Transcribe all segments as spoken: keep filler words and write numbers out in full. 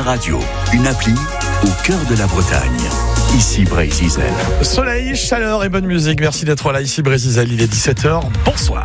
radio, une appli au cœur de la Bretagne. Ici Brézizel. Soleil, chaleur et bonne musique. Merci d'être là. Ici Brézizel, il est dix-sept heures. Bonsoir.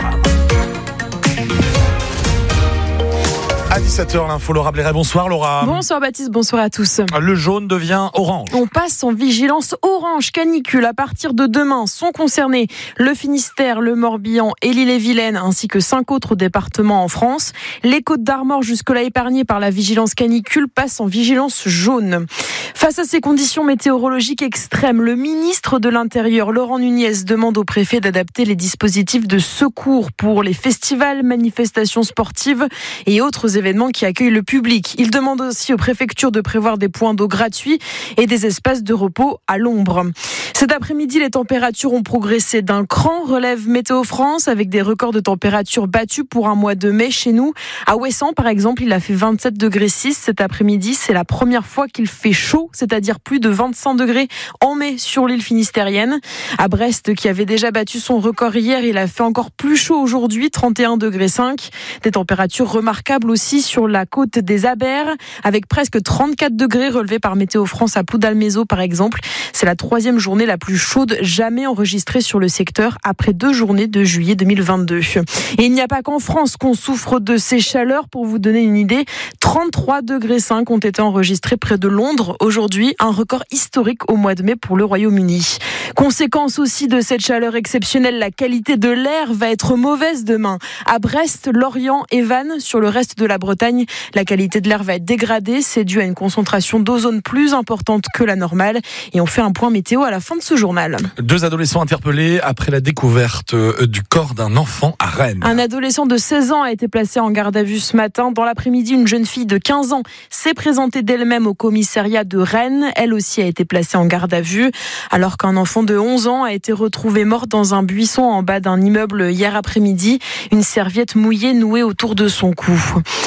À dix-sept heures, l'info, Laura Blairet. Bonsoir Laura. Bonsoir Baptiste, bonsoir à tous. Le jaune devient orange. On passe en vigilance orange canicule. À partir de demain sont concernés le Finistère, le Morbihan et l'Ille-et-Vilaine, ainsi que cinq autres départements en France. Les Côtes d'Armor, jusque-là épargnées par la vigilance canicule, passent en vigilance jaune. Face à ces conditions météorologiques extrêmes, le ministre de l'Intérieur, Laurent Nunez, demande au préfet d'adapter les dispositifs de secours pour les festivals, manifestations sportives et autres événements événements qui accueillent le public. Il demande aussi aux préfectures de prévoir des points d'eau gratuits et des espaces de repos à l'ombre. Cet après-midi, les températures ont progressé d'un cran, relève Météo France, avec des records de température battus pour un mois de mai chez nous. À Ouessant, par exemple, il a fait vingt-sept degrés six cet après-midi. C'est la première fois qu'il fait chaud, c'est-à-dire plus de vingt-cinq degrés en mai sur l'île finistérienne. À Brest, qui avait déjà battu son record hier, il a fait encore plus chaud aujourd'hui, trente et un degrés cinq. Des températures remarquables aussi sur la côte des Abers, avec presque trente-quatre degrés relevés par Météo France à Ploudalmézeau par exemple. C'est la troisième journée la plus chaude jamais enregistrée sur le secteur après deux journées de juillet deux mille vingt-deux. Et il n'y a pas qu'en France qu'on souffre de ces chaleurs. Pour vous donner une idée, trente-trois degrés cinq ont été enregistrés près de Londres aujourd'hui, un record historique au mois de mai pour le Royaume-Uni. Conséquence aussi de cette chaleur exceptionnelle, la qualité de l'air va être mauvaise demain. À Brest, Lorient et Vannes, sur le reste de la Bretagne, la qualité de l'air va être dégradée. C'est dû à une concentration d'ozone plus importante que la normale. Et on fait un point météo à la fin de ce journal. Deux adolescents interpellés après la découverte du corps d'un enfant à Rennes. Un adolescent de seize ans a été placé en garde à vue ce matin. Dans l'après-midi, une jeune fille de quinze ans s'est présentée d'elle-même au commissariat de Rennes. Elle aussi a été placée en garde à vue, alors qu'un enfant de onze ans a été retrouvé mort dans un buisson en bas d'un immeuble hier après-midi. Une serviette mouillée nouée autour de son cou.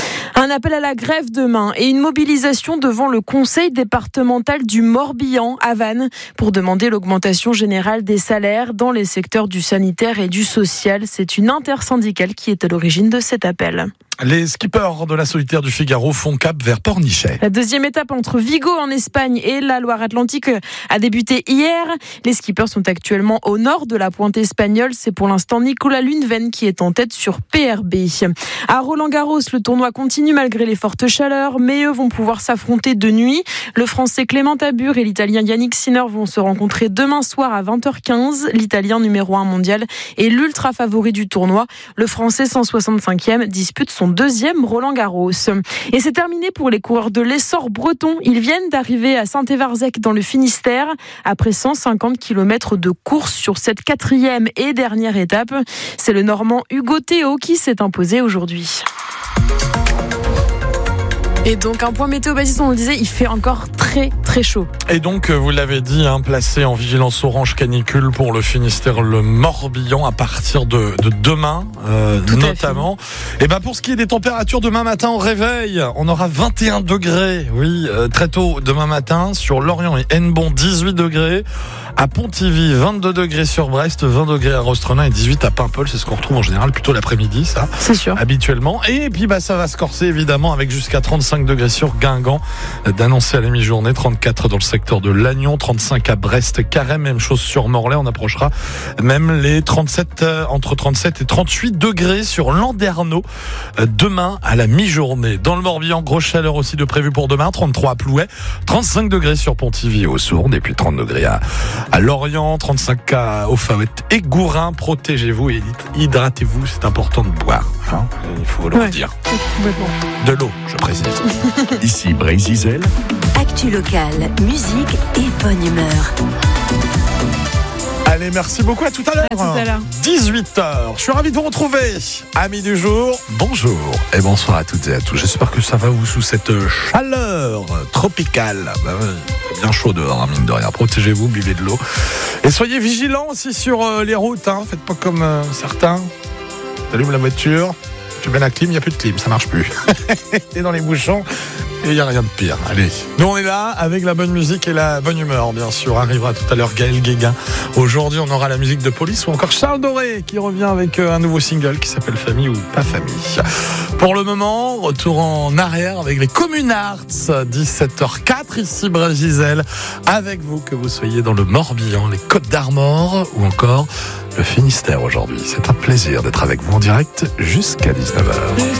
Un appel à la grève demain et une mobilisation devant le conseil départemental du Morbihan à Vannes pour demander l'augmentation générale des salaires dans les secteurs du sanitaire et du social. C'est une intersyndicale qui est à l'origine de cet appel. Les skippers de la solitaire du Figaro font cap vers Pornichet. La deuxième étape entre Vigo en Espagne et la Loire-Atlantique a débuté hier. Les skippers sont actuellement au nord de la pointe espagnole. C'est pour l'instant Nicolas Luneven qui est en tête sur P R B. À Roland-Garros, le tournoi continue malgré les fortes chaleurs, mais eux vont pouvoir s'affronter de nuit. Le Français Clément Tabur et l'Italien Yannick Sinner vont se rencontrer demain soir à vingt heures quinze. L'Italien numéro un mondial est l'ultra favori du tournoi. Le Français cent soixante-cinquième dispute son deuxième Roland-Garros. Et c'est terminé pour les coureurs de l'essor breton. Ils viennent d'arriver à Saint-Évarzec dans le Finistère après cent cinquante kilomètres de course sur cette quatrième et dernière étape. C'est le Normand Hugo Théo qui s'est imposé aujourd'hui. Et donc un point météo Baptiste, on le disait, il fait encore très très chaud. Et donc vous l'avez dit, hein, placé en vigilance orange canicule pour le Finistère, le Morbihan à partir de, de demain euh, notamment. Et ben pour ce qui est des températures demain matin au réveil, on aura vingt et un degrés, oui euh, très tôt demain matin sur Lorient et Hennebont, dix-huit degrés. À Pontivy, vingt-deux degrés sur Brest, vingt degrés à Rostrenain et dix-huit à Paimpol. C'est ce qu'on retrouve en général plutôt l'après-midi, ça. C'est sûr. Habituellement. Et puis bah ça va se corser évidemment avec jusqu'à trente-cinq degrés sur Guingamp, d'annoncer à la mi-journée, trente-quatre dans le secteur de Lannion, trente-cinq à Brest, Carême, même chose sur Morlaix. On approchera même les trente-sept, entre trente-sept et trente-huit degrés sur Landerneau demain à la mi-journée. Dans le Morbihan, grosse chaleur aussi de prévu pour demain, trente-trois à Plouay, trente-cinq degrés sur Pontivy et aux Sourdes, et puis trente degrés à À Lorient, trente-cinq à Auffaouette et Gourin. Protégez-vous et hydratez-vous, c'est important de boire. Hein, il faut le ouais, dire. De l'eau, je précise. Ici Brézizel. Actu locale, musique et bonne humeur. Allez, merci beaucoup, à tout à l'heure. À tout à l'heure. dix-huit heures, je suis ravi de vous retrouver. Amis du jour, bonjour et bonsoir à toutes et à tous. J'espère que ça va vous sous cette chaleur tropicale. Bah ouais, bien chaud dehors, hein, mine de rien. Protégez-vous, buvez de l'eau. Et soyez vigilants aussi sur euh, les routes. Hein. Faites pas comme euh, certains. T'allumes la voiture, tu mets la clim, il n'y a plus de clim, ça marche plus. T'es dans les bouchons. Et il n'y a rien de pire. Allez. Nous, on est là avec la bonne musique et la bonne humeur, bien sûr. Arrivera tout à l'heure Gaël Guéguin. Aujourd'hui, on aura la musique de Police ou encore Charles Doré qui revient avec un nouveau single qui s'appelle Famille ou pas famille. Pour le moment, retour en arrière avec les Communards, dix-sept heures quatre ici Brésil, avec vous que vous soyez dans le Morbihan, les Côtes d'Armor ou encore le Finistère aujourd'hui. C'est un plaisir d'être avec vous en direct jusqu'à dix-neuf heures.